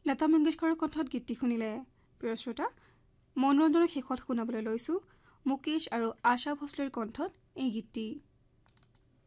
লতা মংগেশকাৰৰ কণ্ঠত গীতটি শুনিলে প্ৰিয় শ্ৰোতা মনোৰঞ্জনৰ শেষত শুনাবলৈ লৈছো মুকেশ আৰু আশা ভোছলেৰ কণ্ঠত এই গীতটি